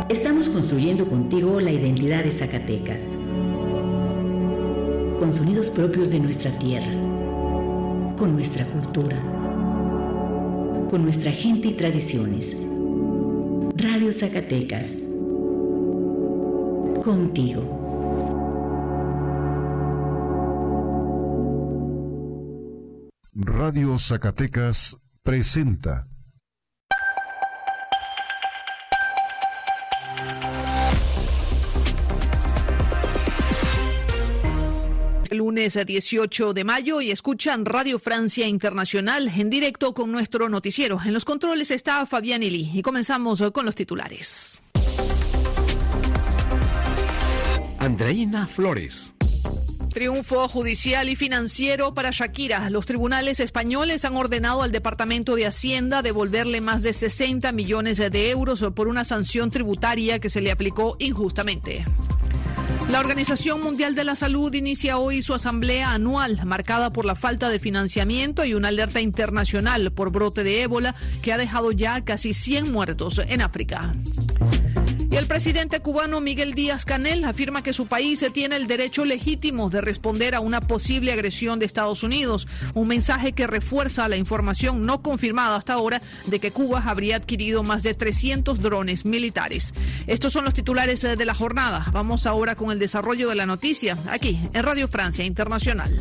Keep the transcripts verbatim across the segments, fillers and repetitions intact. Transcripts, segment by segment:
Estamos construyendo contigo la identidad de Zacatecas, con sonidos propios de nuestra tierra, con nuestra cultura, con nuestra gente y tradiciones. Radio Zacatecas, contigo. Radio Zacatecas presenta Lunes dieciocho de mayo y escuchan Radio Francia Internacional en directo con nuestro noticiero. En los controles está Fabián Ili y comenzamos con los titulares. Andreina Flores. Triunfo judicial y financiero para Shakira. Los tribunales españoles han ordenado al Departamento de Hacienda devolverle más de sesenta millones de euros por una sanción tributaria que se le aplicó injustamente. La Organización Mundial de la Salud inicia hoy su asamblea anual, marcada por la falta de financiamiento y una alerta internacional por brote de ébola que ha dejado ya casi cien muertos en África. Y el presidente cubano Miguel Díaz-Canel afirma que su país tiene el derecho legítimo de responder a una posible agresión de Estados Unidos, un mensaje que refuerza la información no confirmada hasta ahora de que Cuba habría adquirido más de trescientos drones militares. Estos son los titulares de la jornada. Vamos ahora con el desarrollo de la noticia, aquí en Radio Francia Internacional.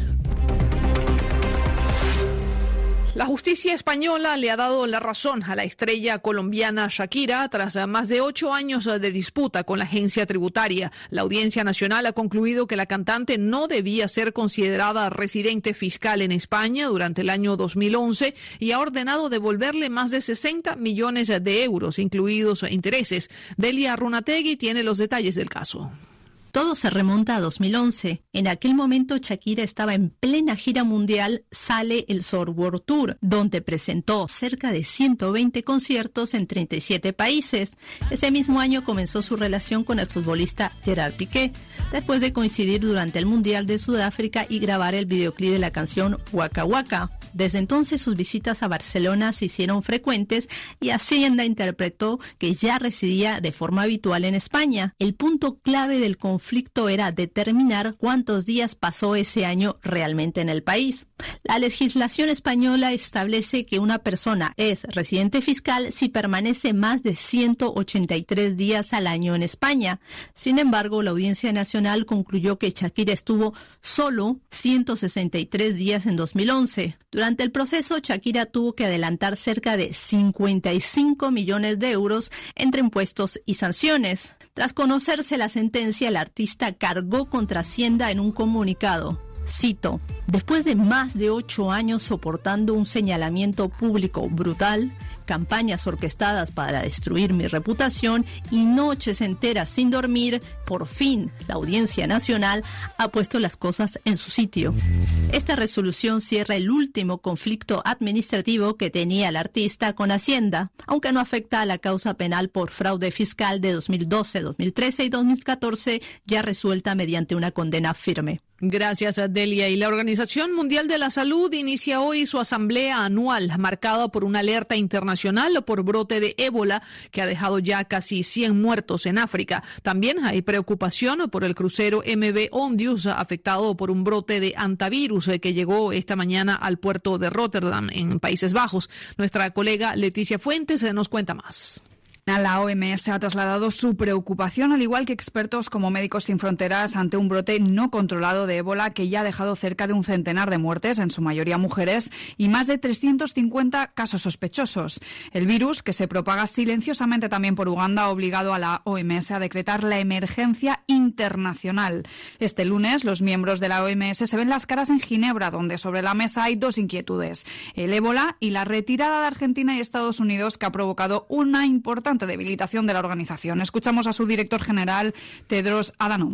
La justicia española le ha dado la razón a la estrella colombiana Shakira tras más de ocho años de disputa con la agencia tributaria. La Audiencia Nacional ha concluido que la cantante no debía ser considerada residente fiscal en España durante el año dos mil once y ha ordenado devolverle más de sesenta millones de euros, incluidos intereses. Delia Runategui tiene los detalles del caso. Todo se remonta a dos mil once. En aquel momento Shakira estaba en plena gira mundial Sale el Sol World Tour, donde presentó cerca de ciento veinte conciertos en treinta y siete países. Ese mismo año comenzó su relación con el futbolista Gerard Piqué, después de coincidir durante el Mundial de Sudáfrica y grabar el videoclip de la canción Waka Waka. Desde entonces sus visitas a Barcelona se hicieron frecuentes y Hacienda interpretó que ya residía de forma habitual en España. El punto clave del conflicto era determinar cuántos días pasó ese año realmente en el país. La legislación española establece que una persona es residente fiscal si permanece más de ciento ochenta y tres días al año en España. Sin embargo, la Audiencia Nacional concluyó que Shakira estuvo solo ciento sesenta y tres días en dos mil once. Durante el proceso, Shakira tuvo que adelantar cerca de cincuenta y cinco millones de euros entre impuestos y sanciones. Tras conocerse la sentencia, el artista cargó contra Hacienda en un comunicado. Cito: después de más de ocho años soportando un señalamiento público brutal, campañas orquestadas para destruir mi reputación y noches enteras sin dormir, por fin la Audiencia Nacional ha puesto las cosas en su sitio. Esta resolución cierra el último conflicto administrativo que tenía el artista con Hacienda, aunque no afecta a la causa penal por fraude fiscal de dos mil doce, dos mil trece y dos mil catorce, ya resuelta mediante una condena firme. Gracias, Delia. Y la Organización Mundial de la Salud inicia hoy su asamblea anual, marcada por una alerta internacional por brote de ébola que ha dejado ya casi cien muertos en África. También hay preocupación por el crucero M V Ondius, afectado por un brote de antivirus que llegó esta mañana al puerto de Rotterdam, en Países Bajos. Nuestra colega Leticia Fuentes nos cuenta más. La O M S ha trasladado su preocupación, al igual que expertos como Médicos Sin Fronteras, ante un brote no controlado de ébola que ya ha dejado cerca de un centenar de muertes, en su mayoría mujeres, y más de trescientos cincuenta casos sospechosos. El virus, que se propaga silenciosamente también por Uganda, ha obligado a la O M S a decretar la emergencia internacional. Este lunes, los miembros de la O M S se ven las caras en Ginebra, donde sobre la mesa hay dos inquietudes: el ébola y la retirada de Argentina y Estados Unidos, que ha provocado una importante debilitación de la organización. Escuchamos a su director general, Tedros Adhanom.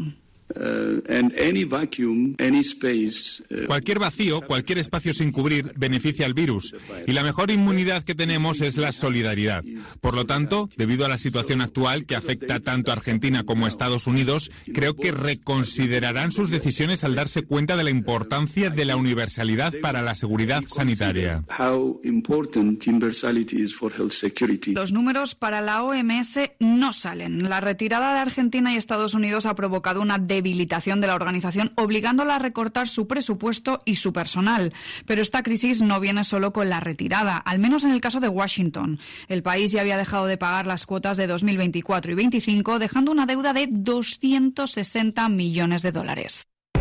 Uh, and any vacuum, any space, uh, Cualquier vacío, cualquier espacio sin cubrir beneficia al virus. Y la mejor inmunidad que tenemos es la solidaridad. Por lo tanto, debido a la situación actual que afecta tanto a Argentina como a Estados Unidos, creo que reconsiderarán sus decisiones al darse cuenta de la importancia de la universalidad para la seguridad sanitaria. how important universality is for health security. Los números para la O M S no salen. La retirada de Argentina y Estados Unidos ha provocado una debilitación de la organización, obligándola a recortar su presupuesto y su personal. Pero esta crisis no viene solo con la retirada, al menos en el caso de Washington. El país ya había dejado de pagar las cuotas de dos mil veinticuatro y veinticinco, dejando una deuda de doscientos sesenta millones de dólares.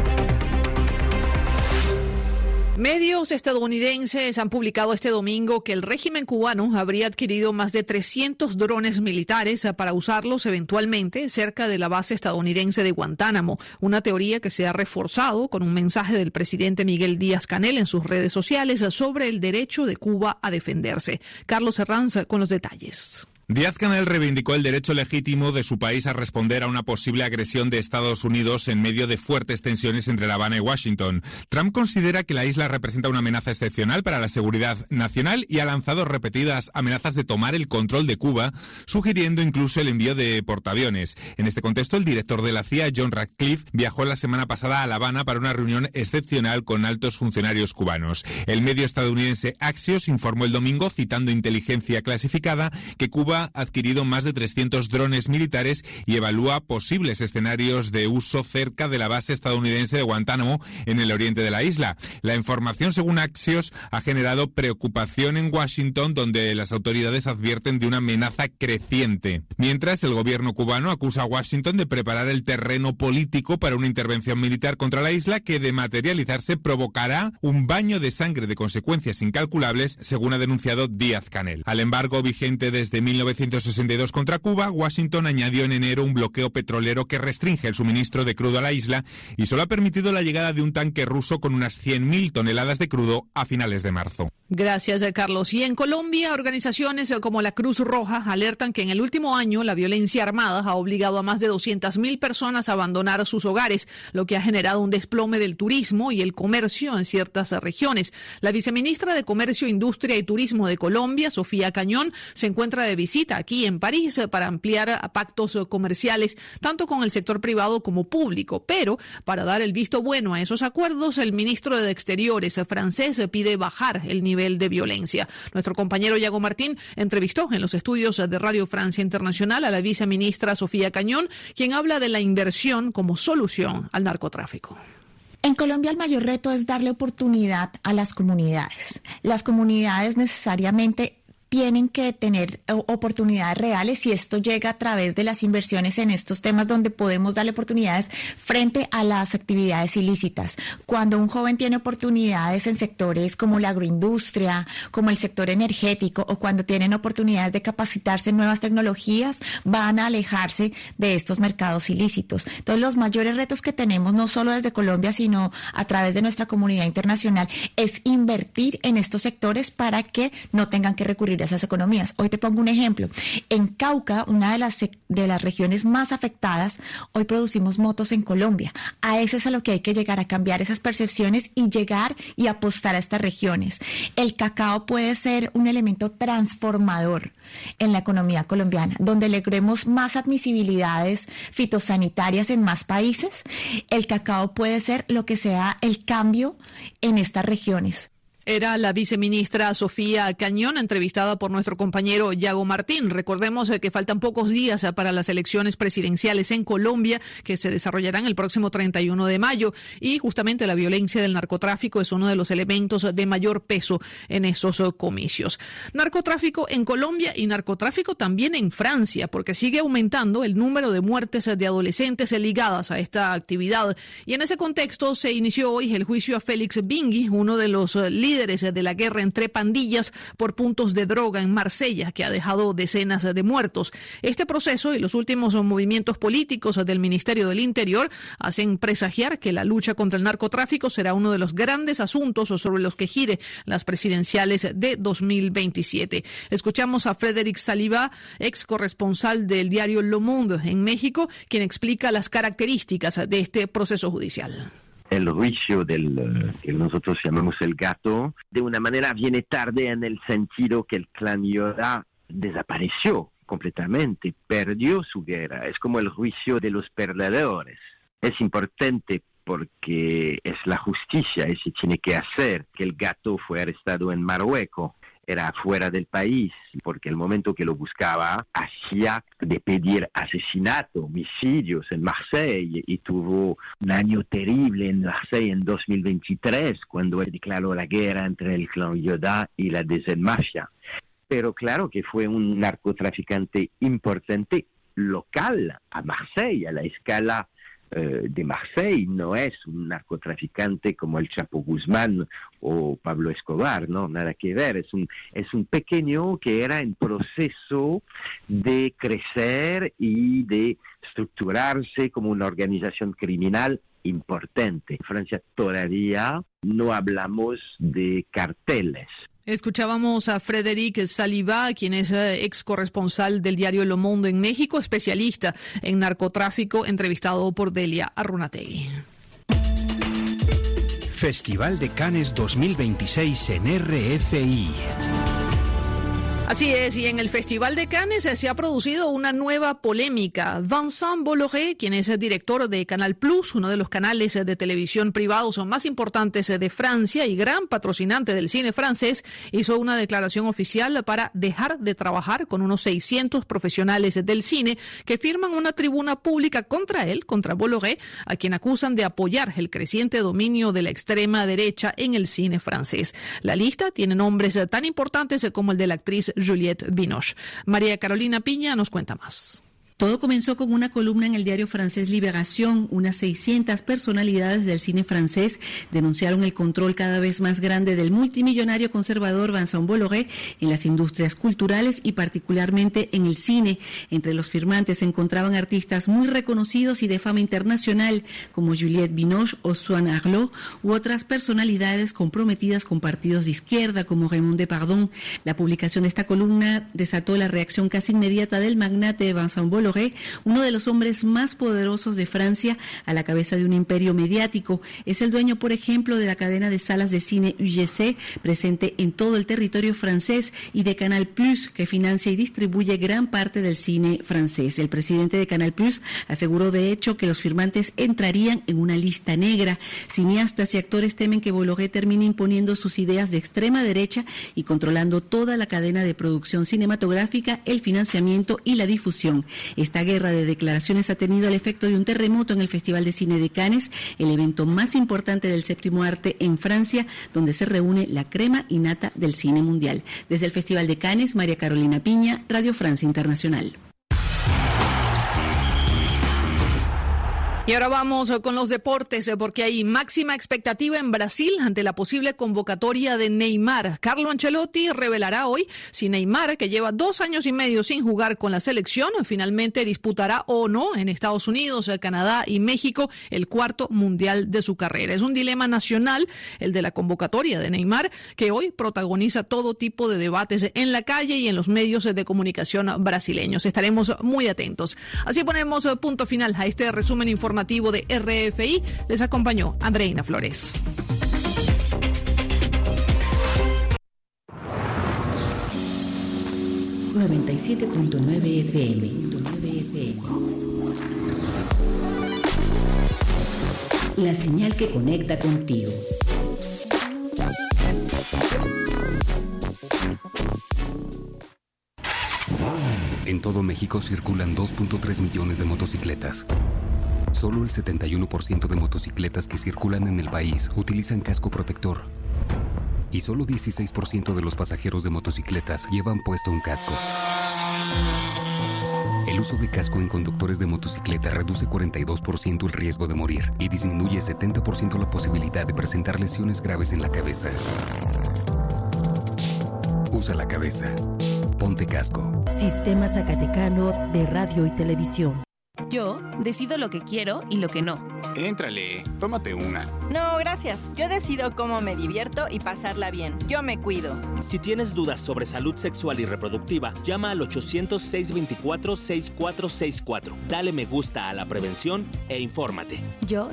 Medios estadounidenses han publicado este domingo que el régimen cubano habría adquirido más de trescientos drones militares para usarlos eventualmente cerca de la base estadounidense de Guantánamo, una teoría que se ha reforzado con un mensaje del presidente Miguel Díaz-Canel en sus redes sociales sobre el derecho de Cuba a defenderse. Carlos Herranz con los detalles. Díaz-Canel reivindicó el derecho legítimo de su país a responder a una posible agresión de Estados Unidos en medio de fuertes tensiones entre La Habana y Washington. Trump considera que la isla representa una amenaza excepcional para la seguridad nacional y ha lanzado repetidas amenazas de tomar el control de Cuba, sugiriendo incluso el envío de portaaviones. En este contexto, el director de la C I A, John Ratcliffe, viajó la semana pasada a La Habana para una reunión excepcional con altos funcionarios cubanos. El medio estadounidense Axios informó el domingo, citando inteligencia clasificada, que Cuba ha adquirido más de trescientos drones militares y evalúa posibles escenarios de uso cerca de la base estadounidense de Guantánamo en el oriente de la isla. La información, según Axios, ha generado preocupación en Washington, donde las autoridades advierten de una amenaza creciente. Mientras, el gobierno cubano acusa a Washington de preparar el terreno político para una intervención militar contra la isla que, de materializarse, provocará un baño de sangre de consecuencias incalculables, según ha denunciado Díaz-Canel. Al embargo vigente desde mil novecientos sesenta y dos contra Cuba, Washington añadió en enero un bloqueo petrolero que restringe el suministro de crudo a la isla y solo ha permitido la llegada de un tanque ruso con unas cien mil toneladas de crudo a finales de marzo. Gracias, Carlos. Y en Colombia, organizaciones como la Cruz Roja alertan que en el último año la violencia armada ha obligado a más de doscientas mil personas a abandonar sus hogares, lo que ha generado un desplome del turismo y el comercio en ciertas regiones. La viceministra de Comercio, Industria y Turismo de Colombia, Sofía Cañón, se encuentra de visita aquí en París para ampliar pactos comerciales tanto con el sector privado como público. Pero para dar el visto bueno a esos acuerdos, el ministro de Exteriores francés pide bajar el nivel de violencia. Nuestro compañero Yago Martín entrevistó en los estudios de Radio Francia Internacional a la viceministra Sofía Cañón, quien habla de la inversión como solución al narcotráfico. En Colombia el mayor reto es darle oportunidad a las comunidades. Las comunidades necesariamente tienen que tener oportunidades reales y esto llega a través de las inversiones en estos temas donde podemos darle oportunidades frente a las actividades ilícitas. Cuando un joven tiene oportunidades en sectores como la agroindustria, como el sector energético o cuando tienen oportunidades de capacitarse en nuevas tecnologías, van a alejarse de estos mercados ilícitos. Entonces los mayores retos que tenemos no solo desde Colombia sino a través de nuestra comunidad internacional es invertir en estos sectores para que no tengan que recurrir a esas economías. Hoy te pongo un ejemplo. En Cauca, una de las de las regiones más afectadas, hoy producimos motos en Colombia. A eso es a lo que hay que llegar, a cambiar esas percepciones y llegar y apostar a estas regiones. El cacao puede ser un elemento transformador en la economía colombiana, donde logremos más admisibilidades fitosanitarias en más países. El cacao puede ser lo que sea el cambio en estas regiones. Era la viceministra Sofía Cañón, entrevistada por nuestro compañero Yago Martín. Recordemos que faltan pocos días para las elecciones presidenciales en Colombia, que se desarrollarán el próximo treinta y uno de mayo. Y justamente la violencia del narcotráfico es uno de los elementos de mayor peso en esos comicios. Narcotráfico en Colombia y narcotráfico también en Francia, porque sigue aumentando el número de muertes de adolescentes ligadas a esta actividad. Y en ese contexto se inició hoy el juicio a Félix Bingui, uno de los líderes líderes de la guerra entre pandillas por puntos de droga en Marsella, que ha dejado decenas de muertos. Este proceso y los últimos movimientos políticos del Ministerio del Interior hacen presagiar que la lucha contra el narcotráfico será uno de los grandes asuntos sobre los que gire las presidenciales de dos mil veintisiete. Escuchamos a Frédéric Saliba, ex corresponsal del diario Le Monde en México, quien explica las características de este proceso judicial. El juicio del que nosotros llamamos el gato, de una manera viene tarde en el sentido que el clan Yoda desapareció completamente, perdió su guerra. Es como el juicio de los perdedores. Es importante porque es la justicia y se tiene que hacer que el gato fue arrestado en Marruecos. Era fuera del país, porque el momento que lo buscaba hacía de pedir asesinato, homicidios en Marsella, y tuvo un año terrible en Marsella en dos mil veintitrés, cuando él declaró la guerra entre el clan Yoda y la D Z Mafia. Pero claro que fue un narcotraficante importante local a Marsella, a la escala de Marsella. No es un narcotraficante como el Chapo Guzmán o Pablo Escobar, no, nada que ver. Es un, es un pequeño que era en proceso de crecer y de estructurarse como una organización criminal importante. En Francia todavía no hablamos de carteles. Escuchábamos a Frédéric Saliba, quien es ex corresponsal del diario Le Monde en México, especialista en narcotráfico, entrevistado por Delia Arrunategui. Festival de Cannes dos mil veintiséis en R F I. Así es, y en el Festival de Cannes se ha producido una nueva polémica. Vincent Bolloré, quien es el director de Canal Plus, uno de los canales de televisión privados más importantes de Francia y gran patrocinante del cine francés, hizo una declaración oficial para dejar de trabajar con unos seiscientos profesionales del cine que firman una tribuna pública contra él, contra Bolloré, a quien acusan de apoyar el creciente dominio de la extrema derecha en el cine francés. La lista tiene nombres tan importantes como el de la actriz Juliette Binoche. María Carolina Piña nos cuenta más. Todo comenzó con una columna en el diario francés Libération. Unas seiscientas personalidades del cine francés denunciaron el control cada vez más grande del multimillonario conservador Vincent Bolloré en las industrias culturales y particularmente en el cine. Entre los firmantes se encontraban artistas muy reconocidos y de fama internacional como Juliette Binoche o Swan Arlo u otras personalidades comprometidas con partidos de izquierda como Raymond Depardon. La publicación de esta columna desató la reacción casi inmediata del magnate Vincent Bolloré, uno de los hombres más poderosos de Francia, a la cabeza de un imperio mediático. Es el dueño, por ejemplo, de la cadena de salas de cine U G C, presente en todo el territorio francés, y de Canal Plus, que financia y distribuye gran parte del cine francés. El presidente de Canal Plus aseguró, de hecho, que los firmantes entrarían en una lista negra. Cineastas y actores temen que Bolloré termine imponiendo sus ideas de extrema derecha y controlando toda la cadena de producción cinematográfica, el financiamiento y la difusión. Esta guerra de declaraciones ha tenido el efecto de un terremoto en el Festival de Cine de Cannes, el evento más importante del séptimo arte en Francia, donde se reúne la crema innata del cine mundial. Desde el Festival de Cannes, María Carolina Piña, Radio Francia Internacional. Y ahora vamos con los deportes, porque hay máxima expectativa en Brasil ante la posible convocatoria de Neymar. Carlo Ancelotti revelará hoy si Neymar, que lleva dos años y medio sin jugar con la selección, finalmente disputará o no en Estados Unidos, Canadá y México el cuarto mundial de su carrera. Es un dilema nacional el de la convocatoria de Neymar, que hoy protagoniza todo tipo de debates en la calle y en los medios de comunicación brasileños. Estaremos muy atentos. Así ponemos punto final a este resumen informativo de R F I. Les acompañó Andreina Flores. noventa y siete punto nueve F M. La señal que conecta contigo. En todo México circulan dos punto tres millones de motocicletas. Solo el setenta y uno por ciento de motocicletas que circulan en el país utilizan casco protector. Y solo dieciséis por ciento de los pasajeros de motocicletas llevan puesto un casco. El uso de casco en conductores de motocicleta reduce cuarenta y dos por ciento el riesgo de morir y disminuye setenta por ciento la posibilidad de presentar lesiones graves en la cabeza. Usa la cabeza. Ponte casco. Sistema Zacatecano de Radio y Televisión. Yo decido lo que quiero y lo que no. Éntrale, tómate una. No, gracias. Yo decido cómo me divierto y pasarla bien. Yo me cuido. Si tienes dudas sobre salud sexual y reproductiva, llama al ochocientos, seiscientos veinticuatro, sesenta y cuatro sesenta y cuatro. Dale me gusta a la prevención e infórmate. Yo